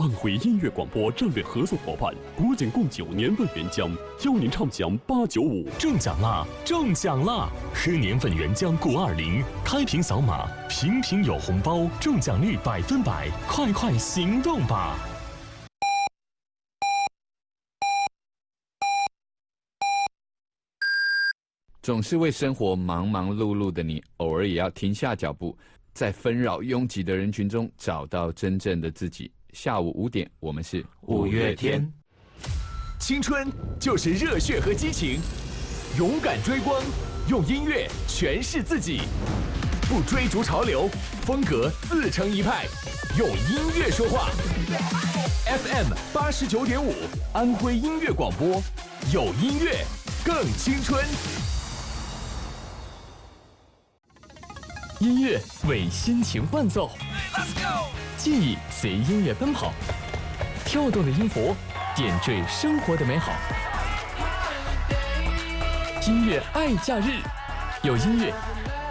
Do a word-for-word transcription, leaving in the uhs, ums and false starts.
安徽音乐广播战略合作伙伴，国景贡酒年份原浆，邀您畅享八九五。 中奖啦！中奖啦！喝年份原浆钴二零，开瓶扫码，瓶瓶有红包，中奖率百分百，快快行动吧！ 总是为生活忙忙碌碌的你，偶尔也要停下脚步，在纷扰拥挤的人群中找到真正的自己。下午五点，我们是五月天。 青春就是热血和激情，勇敢追光，用音乐诠释自己，不追逐潮流，风格自成一派，用音乐说话。F M 八十九点五，安徽音乐广播，有音乐更青春。 音乐为心情伴奏，记忆随音乐奔跑，跳动的音符点缀生活的美好。音乐爱假日，有音乐